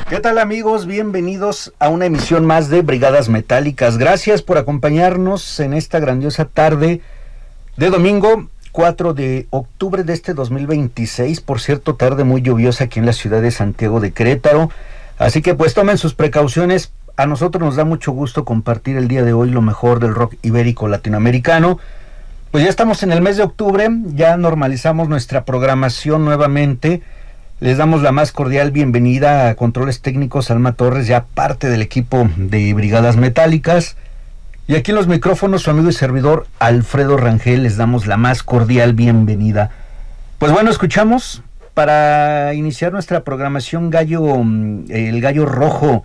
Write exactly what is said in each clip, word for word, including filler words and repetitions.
¿Qué tal, amigos? Bienvenidos a una emisión más de Brigadas Metálicas. Gracias por acompañarnos en esta grandiosa tarde de domingo cuatro de octubre de este dos mil veintiséis. Por cierto, tarde muy lluviosa aquí en la ciudad de Santiago de Querétaro. Así que pues tomen sus precauciones. A nosotros nos da mucho gusto compartir el día de hoy lo mejor del rock ibérico latinoamericano. Pues ya estamos en el mes de octubre, ya normalizamos nuestra programación nuevamente. Les damos la más cordial bienvenida a Controles Técnicos Alma Torres, ya parte del equipo de Brigadas Metálicas. Y aquí en los micrófonos su amigo y servidor Alfredo Rangel, les damos la más cordial bienvenida. Pues bueno, escuchamos para iniciar nuestra programación Gallo, el Gallo Rojo.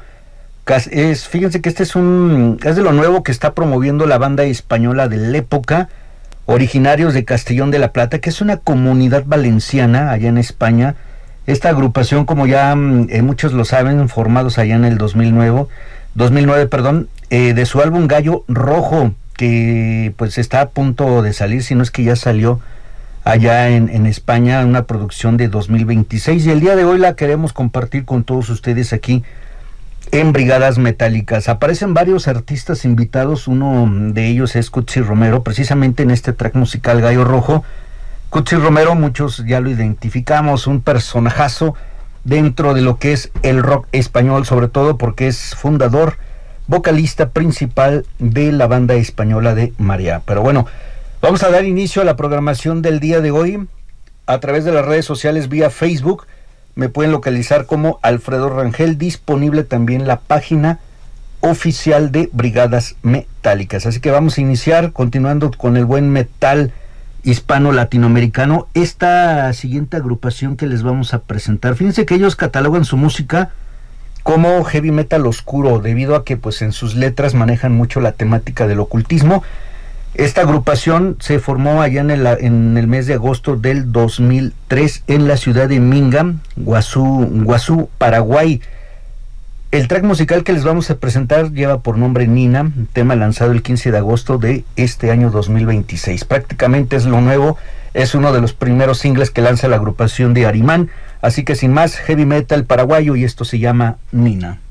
Es, fíjense que este es un es de lo nuevo que está promoviendo la banda española de la época, originarios de Castellón de la Plata, que es una comunidad valenciana allá en España. Esta agrupación, como ya eh, muchos lo saben, formados allá en el dos mil nueve, dos mil nueve, perdón, eh, de su álbum Gallo Rojo, que pues está a punto de salir, si no es que ya salió allá en, en España, una producción de dos mil veintiséis, y el día de hoy la queremos compartir con todos ustedes aquí en Brigadas Metálicas. Aparecen varios artistas invitados, uno de ellos es Cuchi Romero, precisamente en este track musical Gallo Rojo. Cuchi Romero, muchos ya lo identificamos, un personajazo dentro de lo que es el rock español, sobre todo porque es fundador, vocalista principal de la banda española de María. Pero bueno, vamos a dar inicio a la programación del día de hoy a través de las redes sociales vía Facebook. Me pueden localizar como Alfredo Rangel, disponible también la página oficial de Brigadas Metálicas. Así que vamos a iniciar continuando con el buen metal hispano-latinoamericano. Esta siguiente agrupación que les vamos a presentar, fíjense que ellos catalogan su música como heavy metal oscuro, debido a que pues en sus letras manejan mucho la temática del ocultismo. Esta agrupación se formó allá en el, en el mes de agosto del dos mil tres en la ciudad de Minga, Guazú, Guazú, Paraguay. El track musical que les vamos a presentar lleva por nombre Nina, tema lanzado el quince de agosto de este año dos mil veintiséis. Prácticamente es lo nuevo, es uno de los primeros singles que lanza la agrupación de Arimán. Así que sin más, heavy metal paraguayo, y esto se llama Nina.